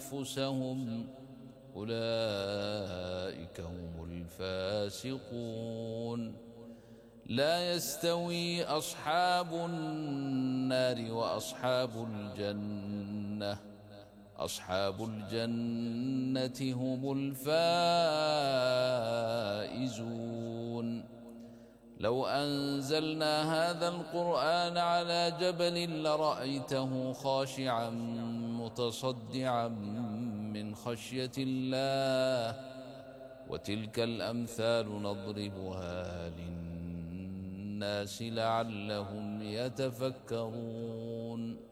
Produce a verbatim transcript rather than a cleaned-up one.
أنفسهم أولئك هم الفاسقون. لا يستوي أصحاب النار وأصحاب الجنة أصحاب الجنة هم الفائزون. لو أنزلنا هذا القرآن على جبل لرأيته خاشعا متصدعا من خشية الله. وتلك الأمثال نضربها للناس لعلهم يتفكرون.